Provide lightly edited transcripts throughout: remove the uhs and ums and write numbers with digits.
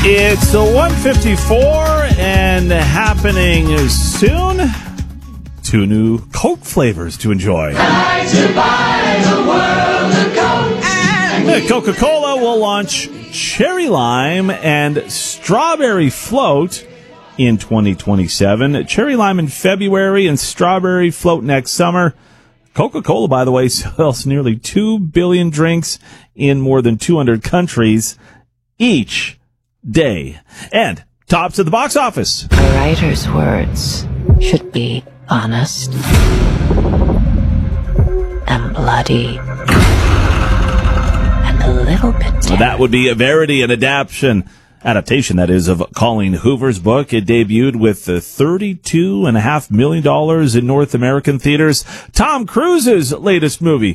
It's the 154 and happening soon. 2 new Coke flavors to enjoy. Coca-Cola will launch Cherry Lime and Strawberry Float in 2027. Cherry Lime in February and Strawberry Float next summer. Coca-Cola, by the way, sells nearly 2 billion drinks in more than 200 countries each day. And tops at the box office. A writer's words should be honest and bloody and a little bit tender. Well, that would be a Verity, an adaptation, that is, of Colleen Hoover's book. It debuted with $32.5 million in North American theaters. Tom Cruise's latest movie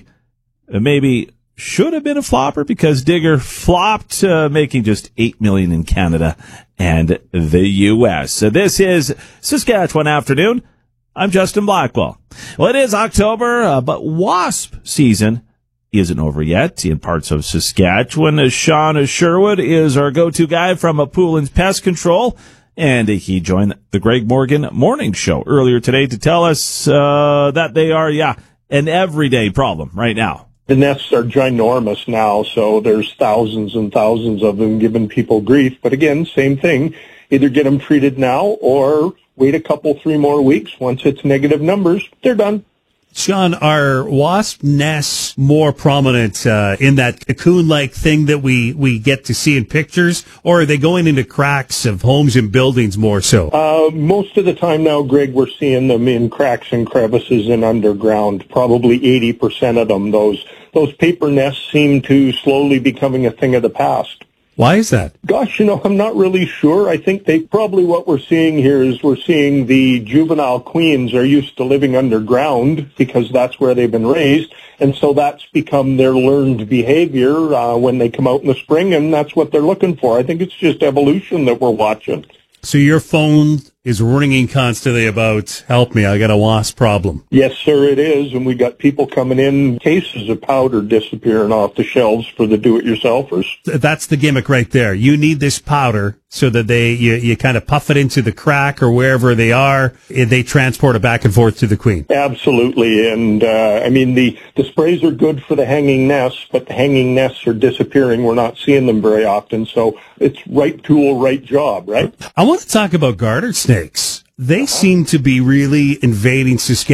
maybe should have been a flopper because Digger flopped, making just $8 million in Canada and the U.S. So this is Saskatchewan Afternoon. I'm Justin Blackwell. Well, it is October, but wasp season isn't over yet in parts of Saskatchewan. Sean Sherwood is our go-to guy from Poulin's Pest Control, and he joined the Greg Morgan Morning Show earlier today to tell us that they are, an everyday problem right now. The nests are ginormous now, so there's thousands and thousands of them giving people grief. But again, same thing. Either get them treated now or wait a couple, 3 more weeks. Once it's negative numbers, they're done. Sean, are wasp nests more prominent in that cocoon-like thing that we get to see in pictures, or are they going into cracks of homes and buildings more so? Most of the time now, Greg, we're seeing them in cracks and crevices and underground, probably 80% of them. Those paper nests seem to slowly becoming a thing of the past. Why is that? Gosh, I'm not really sure. I think what we're seeing here is we're seeing the juvenile queens are used to living underground because that's where they've been raised. And so that's become their learned behavior when they come out in the spring, and that's what they're looking for. I think it's just evolution that we're watching. So your phone is ringing constantly about, help me, I got a wasp problem. Yes, sir, it is. And we got people coming in, cases of powder disappearing off the shelves for the do-it-yourselfers. That's the gimmick right there. You need this powder so that you kind of puff it into the crack or wherever they are. They transport it back and forth to the queen. Absolutely. And, the sprays are good for the hanging nests, but the hanging nests are disappearing. We're not seeing them very often. So it's right tool, right job, right? I want to talk about garter snakes. They seem to be really invading Saskatchewan.